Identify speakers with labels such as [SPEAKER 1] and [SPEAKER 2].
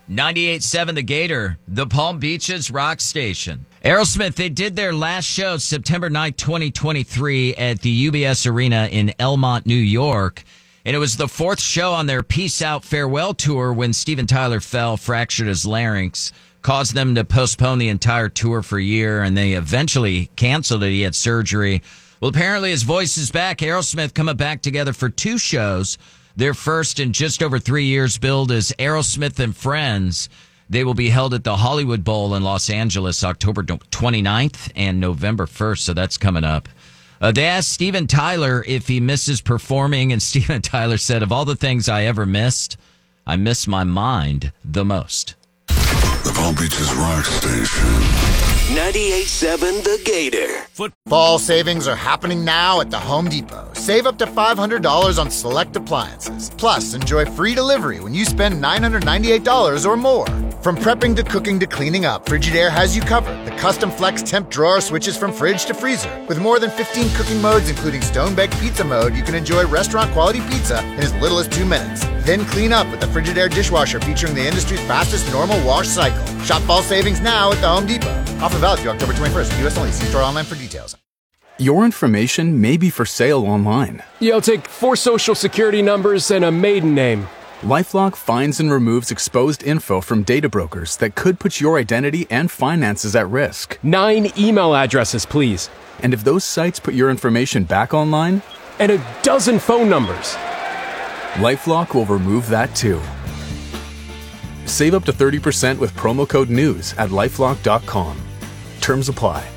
[SPEAKER 1] 98.7 The Gator, the Palm Beaches rock station. Aerosmith, they did their last show September 9th, 2023 at the UBS Arena in Elmont, New York. And it was the fourth show on their Peace Out Farewell tour when Steven Tyler fell, fractured his larynx, caused them to postpone the entire tour for a year, and they eventually canceled it. He had surgery. Well, apparently his voice is back. Aerosmith coming back together for two shows. Their first in just over 3 years, billed as Aerosmith and Friends. They will be held at the Hollywood Bowl in Los Angeles, October 29th and November 1st, so that's coming up. They asked Steven Tyler if he misses performing, and Steven Tyler said, "Of all the things I ever missed, I miss my mind the most."
[SPEAKER 2] The Palm Beaches Rock Station. 98.7 The Gator.
[SPEAKER 3] Fall savings are happening now at the Home Depot. Save up to $500 on select appliances. Plus, enjoy free delivery when you spend $998 or more. From prepping to cooking to cleaning up, Frigidaire has you covered. The custom flex temp drawer switches from fridge to freezer. With more than 15 cooking modes, including stone-baked pizza mode, you can enjoy restaurant-quality pizza in as little as 2 minutes. Then clean up with the Frigidaire dishwasher featuring the industry's fastest normal wash cycle. Shop fall savings now at the Home Depot. Offer valid through October 21st. U.S. only. See store online for details.
[SPEAKER 4] Your information may be for sale online.
[SPEAKER 5] Yeah, I'll take 4 social security numbers and a maiden name.
[SPEAKER 4] LifeLock finds and removes exposed info from data brokers that could put your identity and finances at risk.
[SPEAKER 5] 9 email addresses, please.
[SPEAKER 4] And if those sites put your information back online?
[SPEAKER 5] And a dozen phone numbers.
[SPEAKER 4] LifeLock will remove that too. Save up to 30% with promo code NEWS at LifeLock.com. Terms apply.